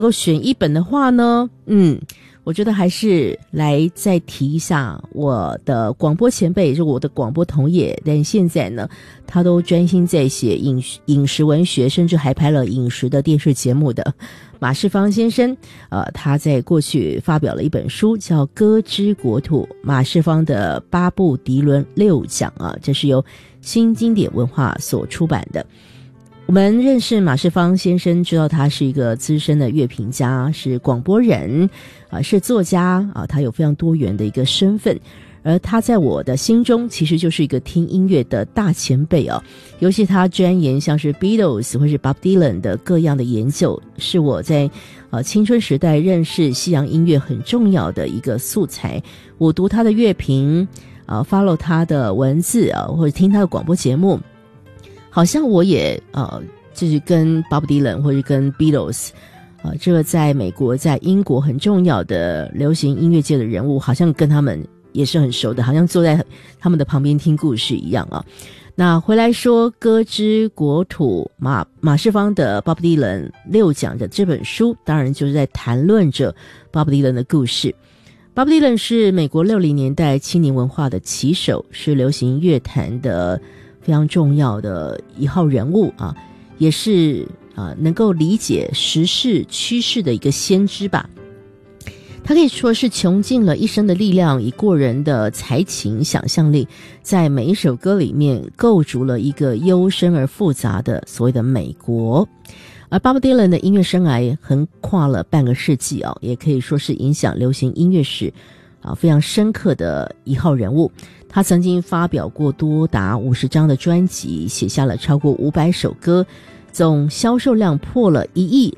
如果选一本的话呢，我觉得还是来再提一下我的广播前辈，就是我的广播同业，但现在呢，他都专心在写饮食文学，甚至还拍了饮食的电视节目的马世芳先生。他在过去发表了一本书，叫《歌之国土》，马世芳的巴布迪伦6讲啊，这是由新经典文化所出版的。我们认识马世芳先生，知道他是一个资深的乐评家，是广播人是作家他有非常多元的一个身份，而他在我的心中其实就是一个听音乐的大前辈尤其他钻研像是 Beatles 或是 Bob Dylan 的各样的研究，是我在青春时代认识西洋音乐很重要的一个素材。我读他的乐评follow 他的文字或者听他的广播节目，好像我也就是跟 Bob Dylan 或者跟 Beatles这个在美国在英国很重要的流行音乐界的人物，好像跟他们也是很熟的，好像坐在他们的旁边听故事一样那回来说歌之国土，马世芳的 Bob Dylan 6讲的这本书，当然就是在谈论着 Bob Dylan 的故事。Bob Dylan 是美国60年代青年文化的旗手，是流行乐坛的非常重要的一号人物也是能够理解时事趋势的一个先知吧。他可以说是穷尽了一生的力量，以过人的才情想象力，在每一首歌里面构筑了一个幽深而复杂的所谓的美国。而 Bob Dylan 的音乐生涯横跨了半个世纪也可以说是影响流行音乐史非常深刻的一号人物。他曾经发表过多达50张的专辑，写下了超过500首歌，总销售量破了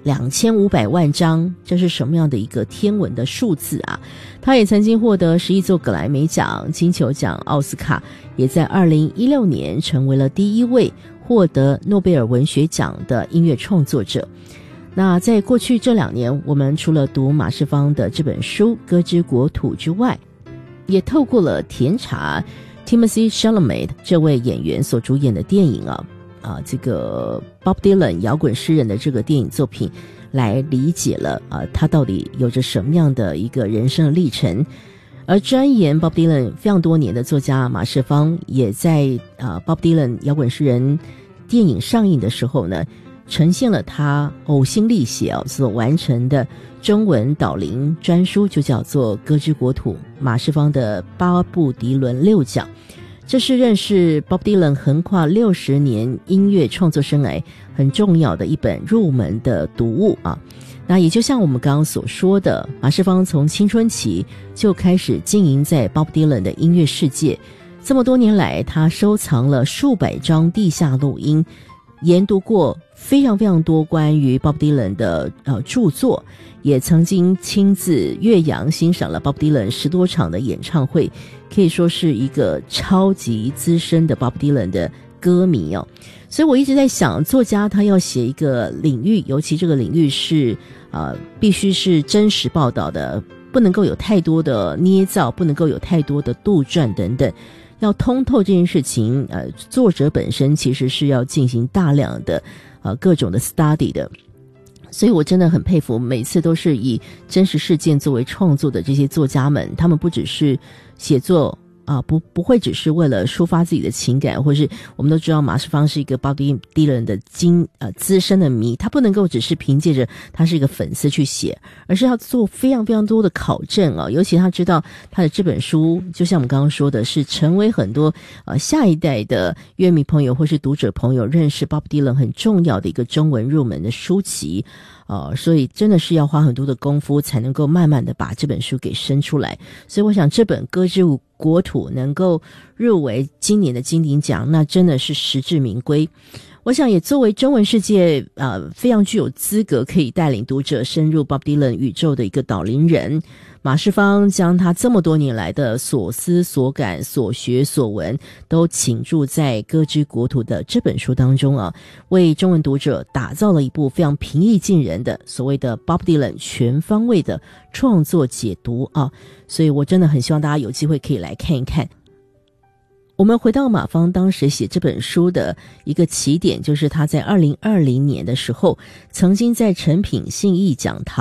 1.25 亿张，这是什么样的一个天文的数字他也曾经获得11座格莱美奖、金球奖、奥斯卡，也在2016年成为了第一位获得诺贝尔文学奖的音乐创作者。那在过去这2年，我们除了读马世芳的这本书《歌之国土》之外，也透过了甜茶 Timothée Chalamet 这位演员所主演的电影这个 Bob Dylan 摇滚诗人的这个电影作品，来理解了他到底有着什么样的一个人生的历程。而专研 Bob Dylan 非常多年的作家马世芳，也在Bob Dylan 摇滚诗人电影上映的时候呢，呈现了他呕心沥血所完成的中文导聆专书，就叫做《歌之国土》，马世芳的巴布迪伦6讲。这是认识 Bob Dylan 横跨60年音乐创作生涯很重要的一本入门的读物那也就像我们刚刚所说的，马世芳从青春期就开始经营在 Bob Dylan 的音乐世界，这么多年来他收藏了数百张地下录音，研读过非常非常多关于 Bob Dylan 的著作，也曾经亲自岳阳欣赏了 Bob Dylan 10多场的演唱会，可以说是一个超级资深的 Bob Dylan 的歌迷所以我一直在想，作家他要写一个领域，尤其这个领域是必须是真实报道的，不能够有太多的捏造，不能够有太多的杜撰等等，要通透这件事情作者本身其实是要进行大量的各种的 study 的。所以我真的很佩服每次都是以真实事件作为创作的这些作家们，他们不只是写作不会只是为了抒发自己的情感，或是我们都知道马世芳是一个 Bob Dylan 的资深的迷，他不能够只是凭借着他是一个粉丝去写，而是要做非常非常多的考证尤其他知道他的这本书，就像我们刚刚说的，是成为很多下一代的乐迷朋友或是读者朋友认识 Bob Dylan 很重要的一个中文入门的书籍所以真的是要花很多的功夫才能够慢慢的把这本书给生出来。所以我想这本《歌之国土》能够入围今年的金鼎奖，那真的是实至名归。我想也作为中文世界非常具有资格可以带领读者深入 Bob Dylan 宇宙的一个导聆人，马世芳将他这么多年来的所思所感所学所闻都倾注在《歌之国土》的这本书当中为中文读者打造了一部非常平易近人的所谓的 Bob Dylan 全方位的创作解读所以我真的很希望大家有机会可以来看一看。 我们回到马芳当时写这本书的一个起点，就是他在2020年的时候，曾经在诚品信义讲堂